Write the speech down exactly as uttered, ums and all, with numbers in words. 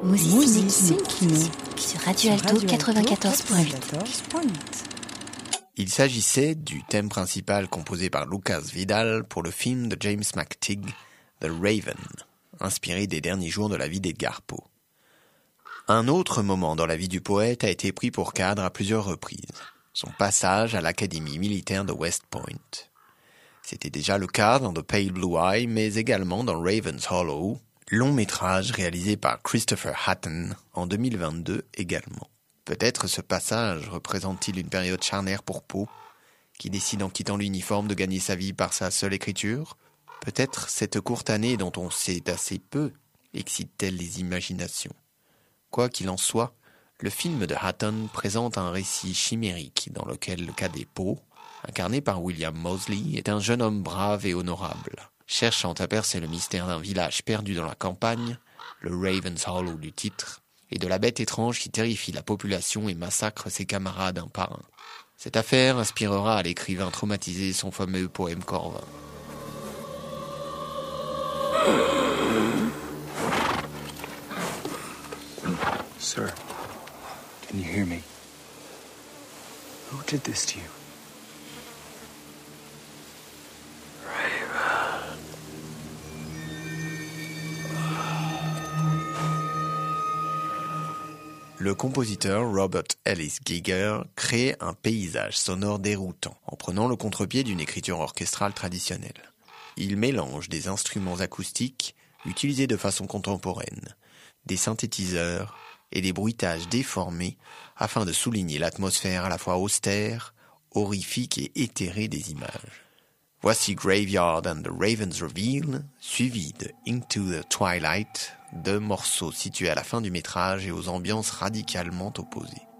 Musique sur Radio Alto quatre-vingt-quatorze virgule huit. Il s'agissait du thème principal composé par Lucas Vidal pour le film de James McTighe, The Raven, inspiré des derniers jours de la vie d'Edgar Poe. Un autre moment dans la vie du poète a été pris pour cadre à plusieurs reprises, son passage à l'Académie militaire de West Point. C'était déjà le cas dans The Pale Blue Eye, mais également dans Raven's Hollow, long métrage réalisé par Christopher Hatton en deux mille vingt-deux également. Peut-être ce passage représente-t-il une période charnière pour Poe, qui décide en quittant l'uniforme de gagner sa vie par sa seule écriture. Peut-être cette courte année dont on sait assez peu excite-t-elle les imaginations. Quoi qu'il en soit, le film de Hatton présente un récit chimérique dans lequel le cadet Poe, incarné par William Moseley, est un jeune homme brave et honorable, cherchant à percer le mystère d'un village perdu dans la campagne, le Raven's Hollow du titre, et de la bête étrange qui terrifie la population et massacre ses camarades un par un. Cette affaire inspirera à l'écrivain traumatisé son fameux poème Corvin. Sir, can you hear me? Who did this to you? Le compositeur Robert Ellis Giger crée un paysage sonore déroutant en prenant le contre-pied d'une écriture orchestrale traditionnelle. Il mélange des instruments acoustiques utilisés de façon contemporaine, des synthétiseurs et des bruitages déformés afin de souligner l'atmosphère à la fois austère, horrifique et éthérée des images. Voici Graveyard and the Raven's Reveal, suivi de Into the Twilight, deux morceaux situés à la fin du métrage et aux ambiances radicalement opposées.